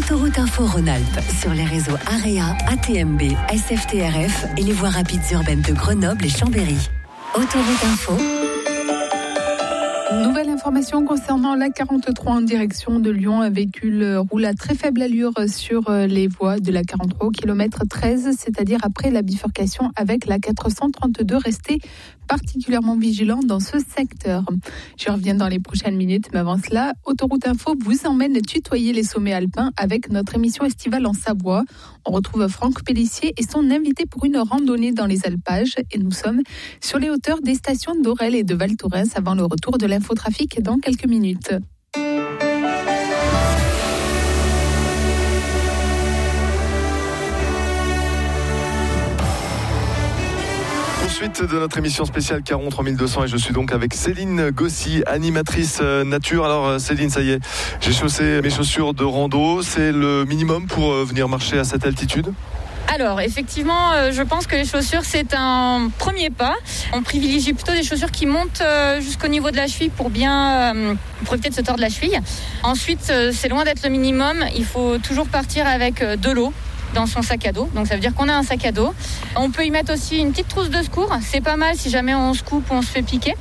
Autoroute Info Rhône-Alpes sur les réseaux AREA, ATMB, SFTRF et les voies rapides urbaines de Grenoble et Chambéry. Autoroute Info. Nouvelle information concernant la 43 en direction de Lyon. Un véhicule roule à très faible allure sur les voies de la 43 au kilomètre 13, c'est-à-dire après la bifurcation avec la 432. Restez particulièrement vigilant dans ce secteur. Je reviens dans les prochaines minutes, mais avant cela, Autoroute Info vous emmène tutoyer les sommets alpins avec notre émission estivale en Savoie. On retrouve Franck Pellissier et son invité pour une randonnée dans les alpages. Et nous sommes sur les hauteurs des stations d'Orel et de Val Thorens avant le retour de l'infotrafic dans quelques minutes. Suite de notre émission spéciale Caron 3200 et je suis donc avec Céline Gossy, animatrice nature. Alors Céline, ça y est, j'ai chaussé mes chaussures de rando. C'est le minimum pour venir marcher à cette altitude ? Alors effectivement, je pense que les chaussures c'est un premier pas. On privilégie plutôt des chaussures qui montent jusqu'au niveau de la cheville pour éviter de se tordre la cheville. Ensuite, c'est loin d'être le minimum. Il faut toujours partir avec de l'eau dans son sac à dos, donc ça veut dire qu'on a un sac à dos. On peut y mettre aussi une petite trousse de secours, c'est pas mal si jamais on se coupe ou on se fait piquer.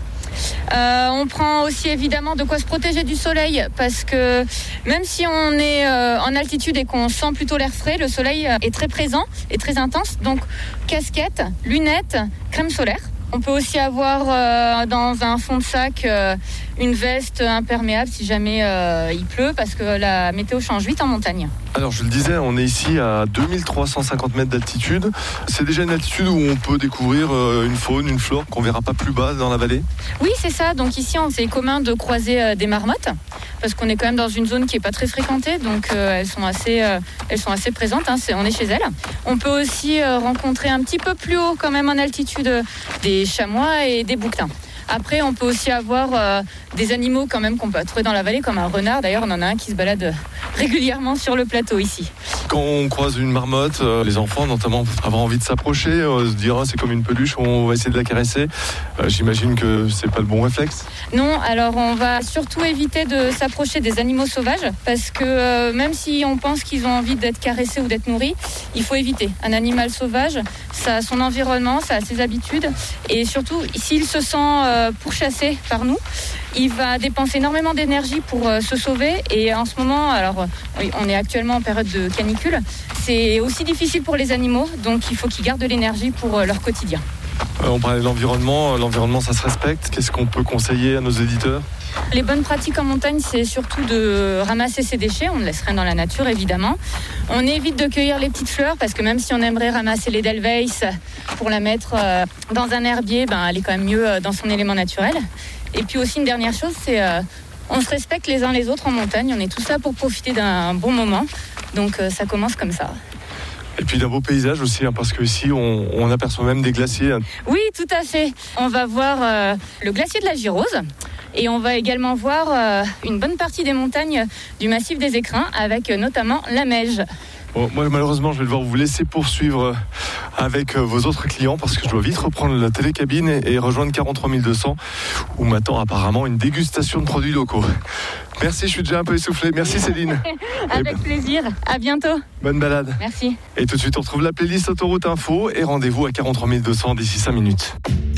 On prend aussi évidemment de quoi se protéger du soleil parce que même si on est en altitude et qu'on sent plutôt l'air frais, le soleil est très présent et très intense, donc casquette, lunettes, crème solaire. On peut aussi avoir dans un fond de sac une veste imperméable si jamais il pleut parce que la météo change vite en montagne. Alors je le disais, on est ici à 2350 mètres d'altitude. C'est déjà une altitude où on peut découvrir une faune, une flore qu'on verra pas plus bas dans la vallée. Oui, c'est ça. Donc ici, c'est commun de croiser des marmottes parce qu'on est quand même dans une zone qui est pas très fréquentée, donc elles sont assez présentes. On est chez elles. On peut aussi rencontrer un petit peu plus haut, quand même en altitude, des chamois et des bouquetins. Après, on peut aussi avoir des animaux quand même qu'on peut trouver dans la vallée, comme un renard. D'ailleurs, on en a un qui se balade régulièrement sur le plateau ici. Quand on croise une marmotte, les enfants notamment peuvent avoir envie de s'approcher, se dire c'est comme une peluche, on va essayer de la caresser. J'imagine que c'est pas le bon réflexe. Non, alors on va surtout éviter de s'approcher des animaux sauvages parce que même si on pense qu'ils ont envie d'être caressés ou d'être nourris, il faut éviter. Un animal sauvage, ça a son environnement, ça a ses habitudes et surtout s'il se sent pourchassé par nous, il va dépenser énormément d'énergie pour se sauver et en ce moment, alors on est actuellement en période de canicule, c'est aussi difficile pour les animaux, donc il faut qu'ils gardent de l'énergie pour leur quotidien. On parlait de l'environnement ça se respecte. Qu'est-ce qu'on peut conseiller à nos éditeurs ? Les bonnes pratiques en montagne, c'est surtout de ramasser ses déchets, on ne laisse rien dans la nature évidemment. On évite de cueillir les petites fleurs parce que même si on aimerait ramasser l'Edelweiss pour la mettre dans un herbier, elle est quand même mieux dans son élément naturel. Et puis aussi une dernière chose, c'est on se respecte les uns les autres en montagne, on est tous là pour profiter d'un bon moment, donc ça commence comme ça. Et puis d'un beau paysage aussi, parce que ici on aperçoit même des glaciers. Oui, tout à fait. On va voir le glacier de la Girose et on va également voir une bonne partie des montagnes du massif des Écrins avec notamment la Meige. Bon, moi malheureusement je vais devoir vous laisser poursuivre avec vos autres clients parce que je dois vite reprendre la télécabine et rejoindre 43200 où m'attend apparemment une dégustation de produits locaux. Merci, je suis déjà un peu essoufflé. Merci Céline. Avec plaisir, à bientôt. Bonne balade. Merci. Et tout de suite on retrouve la playlist Autoroute Info et rendez-vous à 43200 d'ici 5 minutes.